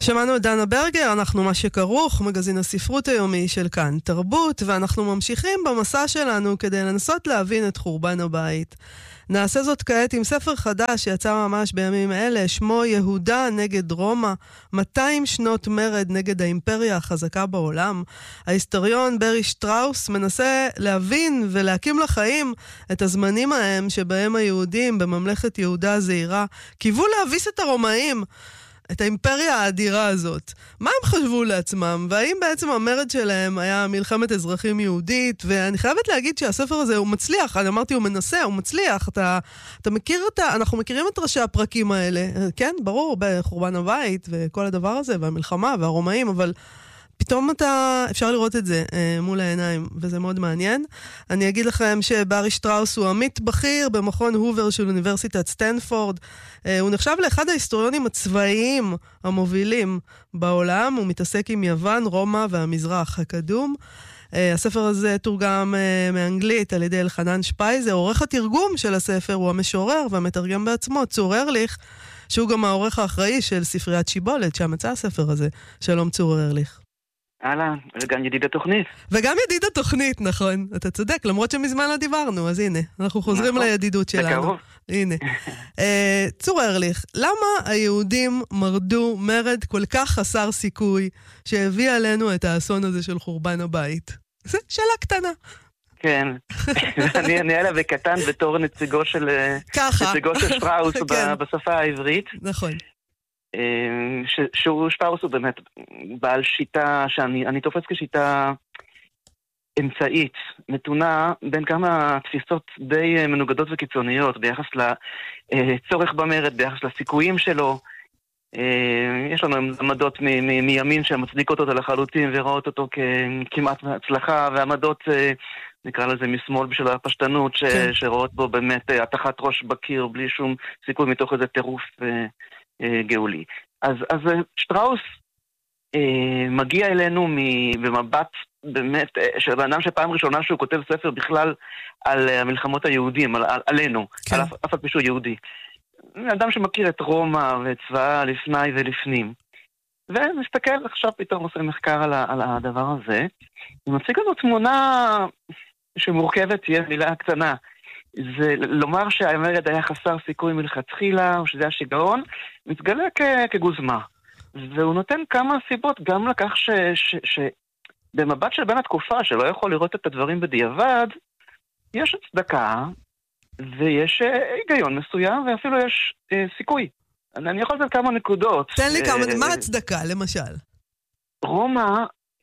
שמענו את דנה ברגר, אנחנו מה שכרוך, מגזין הספרות היומי של כאן תרבות, ואנחנו ממשיכים במסע שלנו כדי לנסות להבין את חורבן הבית. נעשה זאת כעת עם ספר חדש שיצא ממש בימים אלה, שמו יהודה נגד רומא, 200 שנות מרד נגד האימפריה החזקה בעולם. ההיסטוריון ברי שטראוס מנסה להבין ולהקים לחיים את הזמנים ההם שבהם היהודים בממלכת יהודה הזעירה קיוו להביס את הרומאים, את האימפריה האדירה הזאת. מה הם חשבו לעצמם? והאם בעצם המרד שלהם היה מלחמת אזרחים יהודית? ואני חייבת להגיד שהספר הזה הוא מצליח. אני אמרתי, הוא מנסה, הוא מצליח. אתה מכיר אנחנו מכירים את ראשי הפרקים האלה. כן, ברור, בחורבן הבית וכל הדבר הזה, והמלחמה והרומאים, אבל פתאום אפשר לראות את זה מול העיניים, וזה מאוד מעניין. אני אגיד לכם שברי שטראוס הוא עמית בכיר במכון הובר של אוניברסיטת סטנפורד. הוא נחשב לאחד ההיסטוריונים הצבאיים המובילים בעולם. הוא מתעסק עם יוון, רומא והמזרח הקדום. הספר הזה תורגם מאנגלית על ידי אלחנן שפייזר. עורך התרגום של הספר הוא המשורר והמתרגם בעצמו, צור ארליך, שהוא גם העורך האחראי של ספריית שיבולת, שהמצא הספר הזה. שלום צור ארליך. אהלן, וגם ידיד התוכנית. וגם ידיד התוכנית, נכון. אתה צודק, למרות שמזמן לא דיברנו, אז הנה, אנחנו חוזרים לידידות שלנו. בקרוב. הנה. צור ארליך, למה היהודים מרדו מרד כל כך חסר סיכוי שהביא עלינו את האסון הזה של חורבן הבית? זו שאלה קטנה. כן, אני אלה בקטן בתור נציגו של שטראוס בשפה העברית. נכון. שטראוס הוא באמת בעל שיטה שאני תופס כשיטה אמצעית, מתונה בין כמה תפיסות די מנוגדות וקיצוניות ביחס לצורך במרד, ביחס לסיכויים שלו. יש לנו עמדות מימין שמצדיקות אותו לחלוטין ורואות אותו כמעט הצלחה, ועמדות נקרא לזה משמאל בשביל הפשטנות שרואות בו באמת התחת ראש בקיר בלי שום סיכוי מתוך איזה טירוף גאולי. אז שטראוס מגיע אלינו במבט באמת של אדם שפעם ראשונה שהוא כותב ספר בכלל על המלחמות היהודים, עלינו, על אף פשוט יהודי. אדם שמכיר את רומא ואת צבאה לפני ולפנים. ומסתכל עכשיו פתאום עושה מחקר על הדבר הזה. ומציג לנו תמונה שמורכבת, תהיה מילה קטנה. זה לומר שהמרד היה חסר סיכוי מלכתחילה, או שזה היה שיגעון, מתגלה כגוזמה. והוא נותן כמה סיבות גם לכך שבמבט של בין התקופה, שלא יכול לראות את הדברים בדיעבד, יש הצדקה, ויש היגיון מסוים, ואפילו יש סיכוי. אני יכול לתת כמה נקודות. תן לי כמה, מה הצדקה, למשל? רומא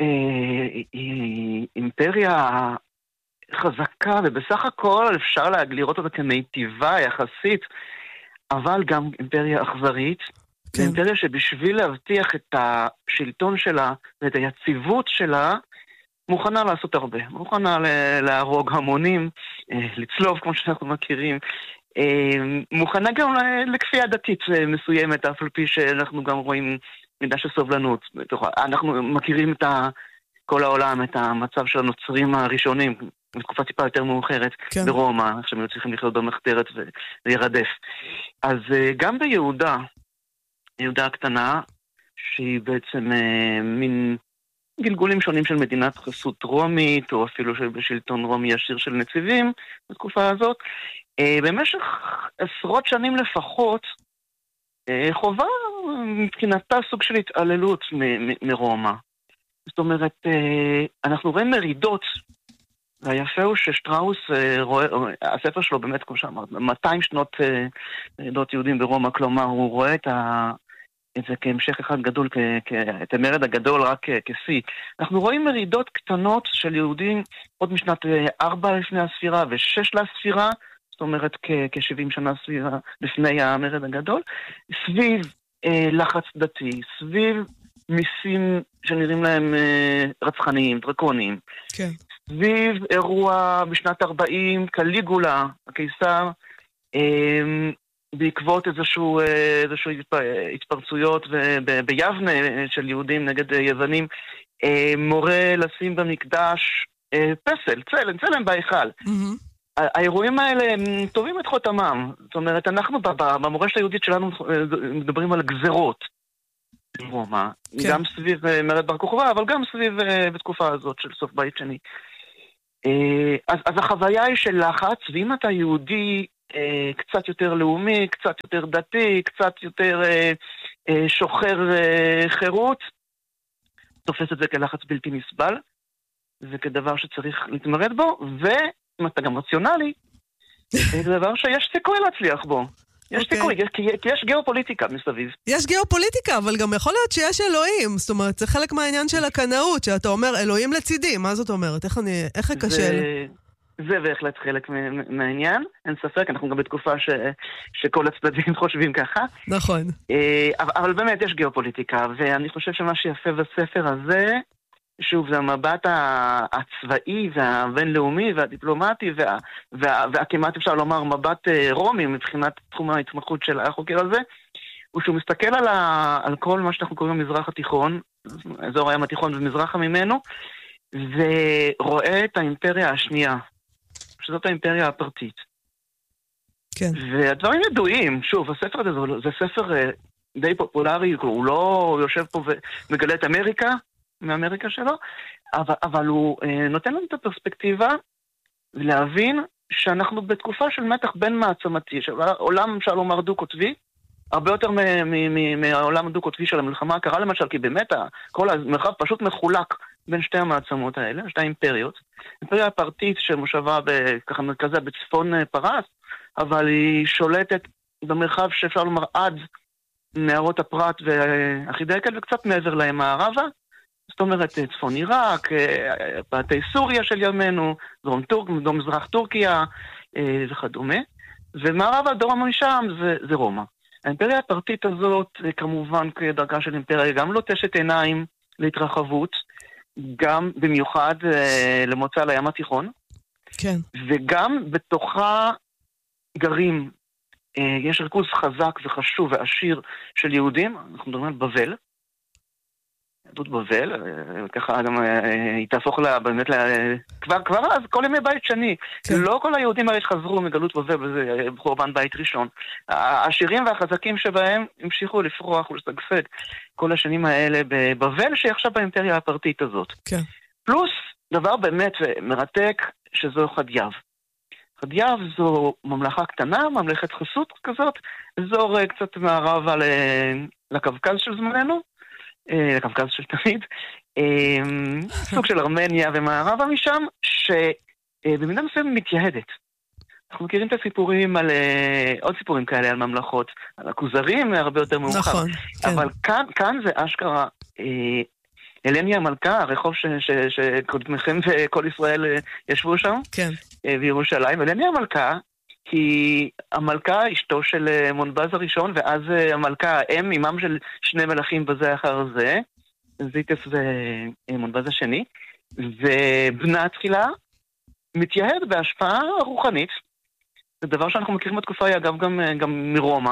היא אימפריה חזקה, ובסך הכל אפשר לראות אותה כמיטיבה יחסית, אבל גם אימפריה אכזרית, כן. אימפריה שבשביל להבטיח את השלטון שלה ואת היציבות שלה, מוכנה לעשות הרבה, מוכנה להרוג המונים, לצלוב כמו שאנחנו מכירים, מוכנה גם לכפייה דתית מסוימת, אף על פי שאנחנו גם רואים מידה של סובלנות. אנחנו מכירים כל העולם, את המצב של הנוצרים הראשונים, בתקופה טיפה יותר מאוחרת, כן. ברומא, עכשיו הם צריכים לחיות במחתרת ולהירדף. אז גם ביהודה, יהודה הקטנה, שהיא בעצם מין גלגולים שונים של מדינת חסות רומית, או אפילו בשלטון רומי ישיר של נציבים, בתקופה הזאת, במשך עשרות שנים לפחות, חובה מבחינתה סוג של התעללות מרומא. זאת אומרת, אנחנו רואים מרידות, והיפה הוא ששטראוס רואה, הספר שלו באמת, כמו שאמרת, 200 שנות מרידות יהודים ברומא, כלומר, הוא רואה את זה כהמשך אחד גדול, את המרד הגדול רק כשיא. אנחנו רואים מרידות קטנות של יהודים עוד משנת 4 לפני הספירה ו6 לספירה, זאת אומרת כ-70 שנה לפני המרד הגדול, סביב לחץ דתי, סביב מיסים שנראים להם רצחניים, דרקוניים. כן. סביב אירוע בשנת 40, קליגולה, הקיסר, בעקבות איזשהו התפרצויות ביבנה של יהודים נגד יוונים, מורה לשים במקדש פסל, צלם בהיכל. האירועים האלה הם טובים את חותמם. זאת אומרת, אנחנו במורשת היהודית שלנו מדברים על גזרות. רומא, גם סביב מרד בר כוכבא, אבל גם סביב בתקופה הזאת של סוף בית שני. אז החוויה היא של לחץ, ואם אתה יהודי קצת יותר לאומי, קצת יותר דתי, קצת יותר שוחר חירות, תופס את זה כלחץ בלתי נסבל, וכדבר שצריך להתמרד בו, ואם אתה גם רציונלי, זה דבר שיש סיכוי להצליח בו. יש סיכוי, כי יש גיאופוליטיקה מסביב. יש גיאופוליטיקה, אבל גם יכול להיות שיש אלוהים. זאת אומרת, זה חלק מהעניין של הקנאות, שאתה אומר, אלוהים לצידי. מה זאת אומרת? איך אקשל? זה בהחלט חלק מהעניין, אין ספק, אנחנו גם בתקופה שכל הצדדים חושבים ככה. נכון. אבל באמת יש גיאופוליטיקה, ואני חושב שמה שיפה בספר הזה, שוב, זה המבט הצבאי והבינלאומי והדיפלומטי והכמעט אפשר לומר מבט רומי מבחינת תחום ההתמחות של החוקר הזה, הוא שהוא מסתכל על כל מה שאנחנו קוראים במזרח התיכון, אזור הים התיכון ומזרחה ממנו, ורואה את האימפריה השנייה, שזאת האימפריה הפרטית. כן. והדברים ידועים, שוב, הספר הזה זה ספר די פופולרי, הוא לא יושב פה ומגלה את אמריקה, מאמריקה שלו, אבל הוא נותן לנו את הפרספקטיבה להבין שאנחנו בתקופה של מתח בין מעצמתי, שעולם אפשר לומר דו-קוטבי, הרבה יותר מהעולם הדו-קוטבי של המלחמה הקרה למשל, כי באמת כל המרחב פשוט מחולק בין שתי המעצמות האלה, שתי האימפריות. אימפריה הפרטית שמושבה ככה מרכזה בצפון פרס, אבל היא שולטת במרחב שאפשר לומר עד נהרות הפרת והחידקל וקצת מעבר להם מערבה, זאת אומרת, צפון עיראק, פאתי סוריה של ימינו, דרום מזרח טורקיה וכדומה. ומערב דרום משם זה רומא. האימפריה הפרטית הזאת, כמובן כדרכה של אימפריה, גם לוטשת עיניים להתרחבות, גם במיוחד למוצא לים התיכון. כן. וגם בתוכה גרים, יש ריכוז חזק וחשוב ועשיר של יהודים, אנחנו מדברים על בבל, יהדות בבל, ככה גם היא תהפוך לה, באמת, כבר אז, כל ימי בית שני, לא כל היהודים הרי חזרו מגלות בבל, בחורבן בית ראשון. העשירים והחזקים שבהם המשיכו לפרוח ולשגשג כל השנים האלה בבבל, שהיא עכשיו באימפריה הפרטית הזאת. פלוס, דבר באמת מרתק, שזו חדייב. חדייב זו ממלכה קטנה, ממלכת חסות כזאת, אזור קצת מערבה לקווקז של זמננו, לקווקז של תמיד, סוג של ארמניה ומערבה משם, שבמידה מסוימת מתייהדת. אנחנו מכירים את הסיפורים על, עוד סיפורים כאלה על ממלכות, על הכוזרים הרבה יותר מאוחר. נכון, כן. אבל כאן זה אשכרה, הלניה המלכה, הרחוב שקודמכם וכל ישראל ישבו שם, כן. בירושלים, הלניה המלכה, כי המלכה אשתו של מונבז הראשון, ואז המלכה, הם אימם של שני מלכים בזה אחר זה, זיטס ומונבז השני, ובנה התחילה מתייהד בהשפעה רוחנית, זה דבר שאנחנו מכירים בתקופה היא אגב גם מרומא,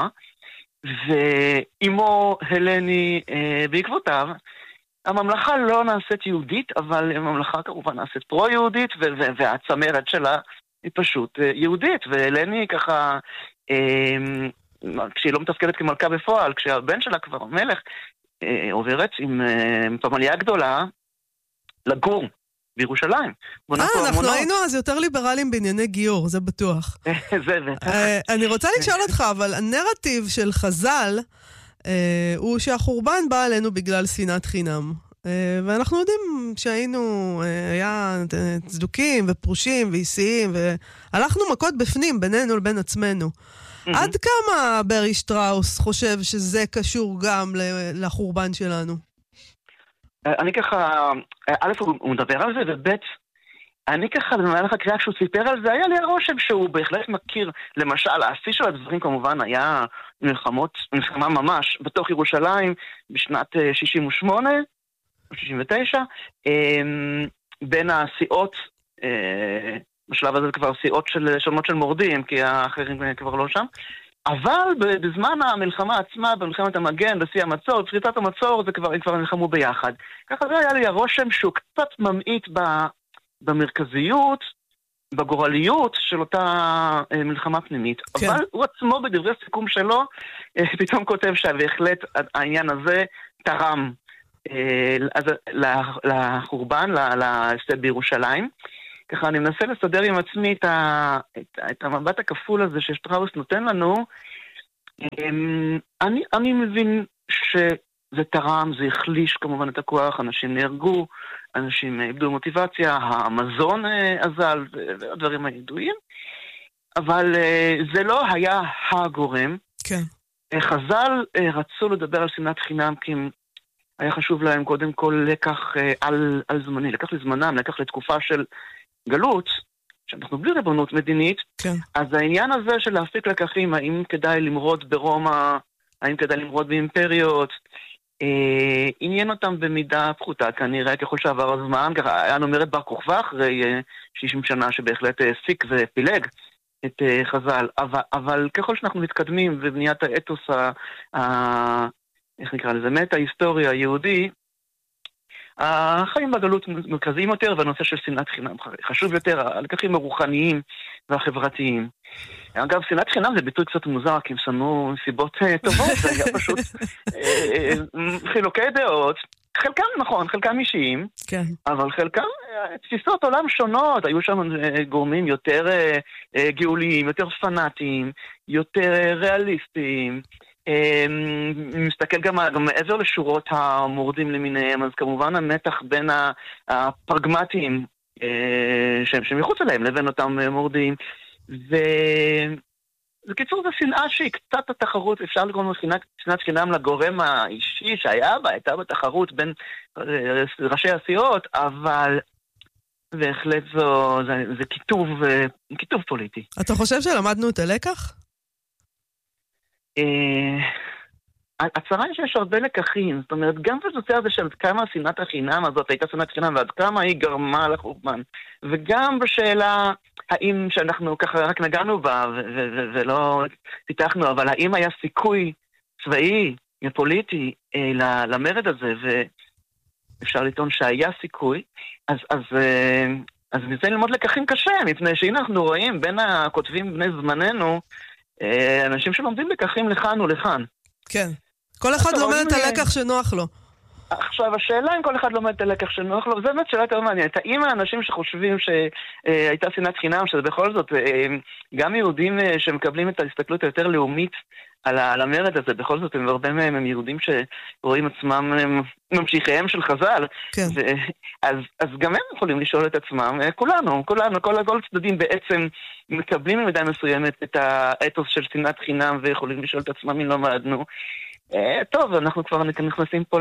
ואימו הלני בעקבותיו, הממלכה לא נעשית יהודית, אבל הממלכה כמובן נעשית פרו-יהודית, והצמרת שלה היא פשוט יהודית, והלני ככה, כשהיא לא מתפקדת כמלכה בפועל, כשהבן שלה כבר מלך, עוברת עם פמליה גדולה לגור בירושלים. אנחנו היינו אז יותר ליברליים בענייני גיור, זה בטוח. זה בטח. אני רוצה לשאול אותך, אבל הנרטיב של חז"ל, הוא שהחורבן בא עלינו בגלל שנאת חינם. ואנחנו יודעים שהיינו, היה צדוקים ופרושים ואיסיים, והלכנו מכות בפנים בינינו לבין עצמנו. עד כמה ברי שטראוס חושב שזה קשור גם לחורבן שלנו? אני ככה, א' הוא מדבר על זה, וב' אני ככה, במהלך הקריאה כשהוא סיפר על זה, היה לי הרושם שהוא בהחלט מכיר, למשל, השיא של הדברים כמובן היה מלחמה ממש בתוך ירושלים, בשנת 68, או 69, בין הסיעות, בשלב הזה כבר סיעות שונות של מורדים, כי האחרים כבר לא שם, אבל בזמן המלחמה עצמה, במלחמת המגן, בשיא המצור, בפריצת המצור, הם כבר נלחמו ביחד. ככה זה היה לי הרושם שהוא קצת ממעיט במרכזיות, בגורליות של אותה מלחמה פנימית. כן. אבל הוא עצמו בדברי סיכום שלו, פתאום כותב שבהחלט העניין הזה תרם לחורבן, להפסד בירושלים. ככה אני מנסה לסדר עם עצמי את המבט הכפול הזה ששטראוס נותן לנו. אני מבין שזה תרם, זה החליש כמובן את הכוח, אנשים נהרגו, אנשים איבדו מוטיבציה, המזון אזל והדברים הידועים, אבל זה לא היה הגורם. כן. חז"ל רצו לדבר על שנאת חינם כי היה חשוב להם קודם כל לקח על זמני, לקח לזמנם, לקח לתקופה של גלות, שאנחנו בלי ריבונות מדינית, כן. אז העניין הזה של להפיק לקחים, האם כדאי למרוד ברומא, האם כדאי למרוד באימפריות, עניין אותם במידה פחותה, כנראה ככל שעבר הזמן, ככה היה נאמרת בר כוכבא אחרי 60 שנה שבהחלט העסיק ופילג את חז"ל, אבל ככל שאנחנו מתקדמים בבניית האתוס, איך נקרא לזה, מטה ההיסטוריה היהודי, החיים בגלות מרכזיים יותר, והנושא של שנאת חינם חשוב יותר, הלקחים הרוחניים והחברתיים. אגב, שנאת חינם זה ביטוי קצת מוזר, כי הם שנו סיבות טובות, זה היה פשוט חילוקי דעות, חלקם נכון, חלקם אישיים, כן. אבל חלקם תפיסות עולם שונות, היו שם גורמים יותר גאוליים, יותר פנאטיים, יותר ריאליסטיים, מסתכל גם מעבר לשורות המורדים למיניהם, אז כמובן המתח בין הפרגמטיים שמחוץ אליהם לבין אותם מורדים, ובקיצור זו שנאה שהיא קצת התחרות, אפשר לקרוא שנאת חינם לגורם האישי שהיה בה, הייתה בתחרות בין ראשי הסיעות, אבל בהחלט זה כיתוב פוליטי. אתה חושב שלמדנו את הלקח? הצרה היא שיש הרבה לקחים, זאת אומרת, גם בנושא הזה של כמה שנאת החינם הזאת הייתה שנאת חינם ועד כמה היא גרמה לחורבן, וגם בשאלה האם שאנחנו ככה רק נגענו בה ולא פיתחנו, אבל האם היה סיכוי צבאי, פוליטי, למרד הזה, ואפשר לטעון שהיה סיכוי, אז מזה ללמוד לקחים קשה, מפני שהנה אנחנו רואים בין הכותבים בני זמננו, אנשים שלומדים לקחים לכאן ולכאן. כן. כל אחד לומד את הלקח שנוח לו. עכשיו, השאלה אם כל אחד לומד את הלקח שנוח לו, זה באמת שאלה יותר מעניינת. האם האנשים שחושבים שהייתה שנאת חינם, שזה בכל זאת, גם יהודים שמקבלים את ההסתכלות היותר לאומית על המרד הזה, בכל זאת, הרבה מהם הם יהודים שרואים עצמם ממשיכיהם של חז"ל. כן. אז גם הם יכולים לשאול את עצמם, כולנו, כל הצדדים בעצם מקבלים במידה מסוימת את האתוס של שנאת חינם, ויכולים לשאול את עצמם אם לא למדנו. טוב, אנחנו כבר נכנסים פה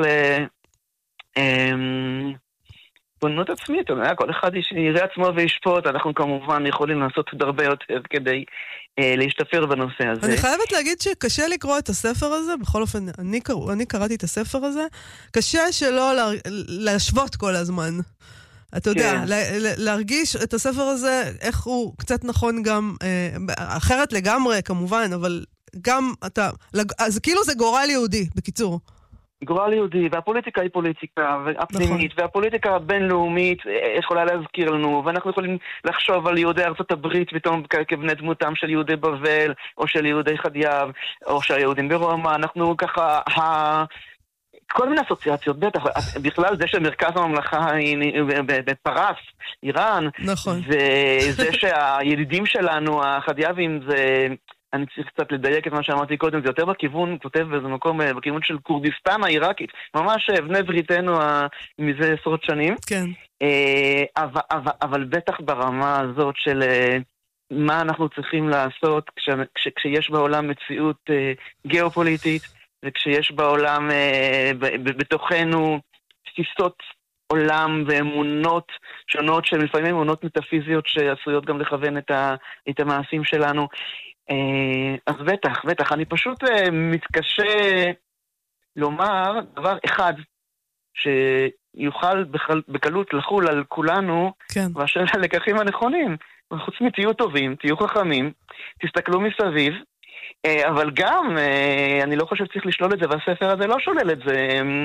לפונות עצמית, כל אחד יראה עצמו וישפוט, אנחנו כמובן יכולים לעשות עוד הרבה יותר כדי להשתפר בנושא הזה. אני חייבת להגיד שקשה לקרוא את הספר הזה, בכל אופן, אני קראתי את הספר הזה, קשה שלא להשוות כל הזמן. אתה יודע, להרגיש את הספר הזה, איך הוא קצת נכון גם, אחרת לגמרי כמובן, אבל גם אתה, אז כאילו זה גורל יהודי, בקיצור. גורל יהודי, והפוליטיקה היא פוליטיקה הפנימית, נכון. והפוליטיקה הבינלאומית יכולה להזכיר לנו, ואנחנו יכולים לחשוב על יהודי ארצות הברית פתאום כבני דמותם של יהודי בבל, או של יהודי חדייב, או של יהודים ברומא, אנחנו ככה, כל מיני אסוציאציות, בטח, בכלל זה שמרכז הממלכה בפרס, איראן, נכון. וזה שהילידים שלנו, החדייבים, זה... אני צריך קצת לדייק את מה שאמרתי קודם, זה יותר בכיוון, כותב באיזה מקום, בכיוון של קורדיסטן העיראקית, ממש בני בריתנו מזה עשרות שנים. כן. אבל בטח ברמה הזאת של מה אנחנו צריכים לעשות כשיש בעולם מציאות גיאופוליטית, וכשיש בעולם, בתוכנו, תפיסות עולם ואמונות שונות, שלפעמים אמונות מטאפיזיות שעשויות גם לכוון את המעשים שלנו. אז בטח, אני פשוט מתקשה לומר דבר אחד שיוכל בקלות לחול על כולנו, כן. ואשר הלקחים הנכונים. חוץ מתהיו טובים, תהיו חכמים, תסתכלו מסביב, אבל גם, אני לא חושב שצריך לשלול את זה, והספר הזה לא שולל את זה.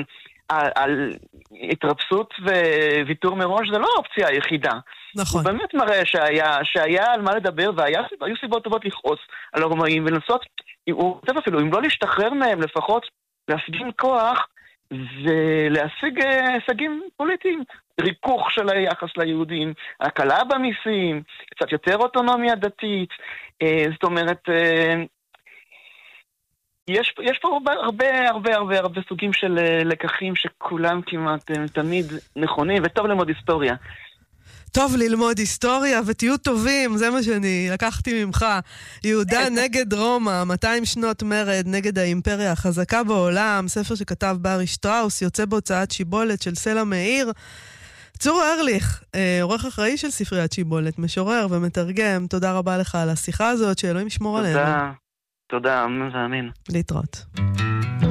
על התרפסות וויתור מראש זה לא האופציה היחידה. נכון. הוא באמת מראה שהיה על מה לדבר, והיו סיבות טובות לכעוס על הרומאים, ולנסות, הוא כותב אפילו, אם לא להשתחרר מהם, לפחות להפגין כוח, ולהשיג הישגים פוליטיים. ריכוך של היחס ליהודים, הקלה במיסים, קצת יותר אוטונומיה דתית, זאת אומרת, יש פה הרבה סוגים של לקחים שכולם כמעט תמיד נכונים, וטוב ללמוד היסטוריה. טוב ללמוד היסטוריה ותהיו טובים, זה מה שאני לקחתי ממך. יהודה נגד רומא, 200 שנות מרד נגד האימפריה החזקה בעולם, ספר שכתב ברי שטראוס, יוצא בהוצאת שיבולת של סלע מאיר. צור ארליך, עורך אחראי של ספריית שיבולת, משורר ומתרגם, תודה רבה לך על השיחה הזאת, שאלוהים ישמור עלינו. תודה, אמן ואמן. להתראות.